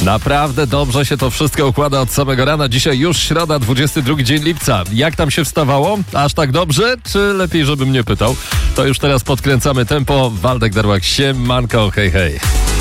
Naprawdę dobrze się to wszystko układa od samego rana. Dzisiaj już środa, 22 dzień lipca. Jak tam się wstawało? Aż tak dobrze? Czy lepiej, żebym nie pytał? To już teraz podkręcamy tempo. Waldek Darłak, siemanko, hej, hej.